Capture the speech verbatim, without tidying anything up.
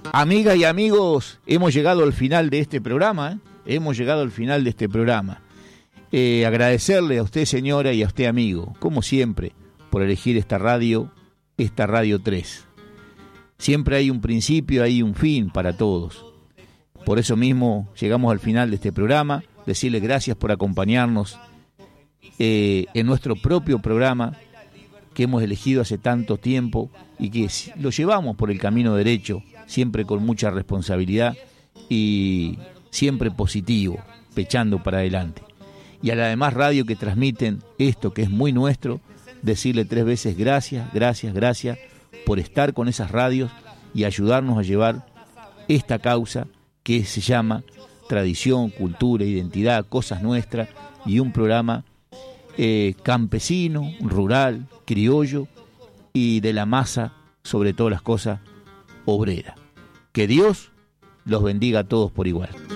Amigas y amigos, hemos llegado al final de este programa, ¿eh? Hemos llegado al final de este programa. Eh, agradecerle a usted, señora, y a usted, amigo, como siempre, por elegir esta radio, esta Radio tres. Siempre hay un principio, hay un fin para todos. Por eso mismo llegamos al final de este programa. Decirle gracias por acompañarnos eh, en nuestro propio programa que hemos elegido hace tanto tiempo y que lo llevamos por el camino derecho, siempre con mucha responsabilidad y siempre positivo, pechando para adelante. Y a la demás radio que transmiten esto que es muy nuestro, decirle tres veces gracias, gracias, gracias por estar con esas radios y ayudarnos a llevar esta causa que se llama tradición, cultura, identidad, cosas nuestras, y un programa eh, campesino, rural, criollo y de la masa, sobre todas las cosas, obrera. Que Dios los bendiga a todos por igual.